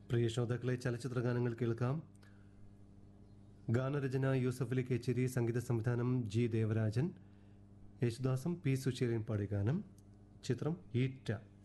പ്രിയ ശ്രോതാക്കളെ, ചലച്ചിത്ര ഗാനങ്ങൾ കേൾക്കാം. ഗാനരചന യൂസഫ് അലി കേച്ചേരി, സംഗീത സംവിധാനം ജി ദേവരാജൻ, യേശുദാസും പി സുശീലൻ പാടിയ ഗാനം. ചിത്രം ഈറ്റ.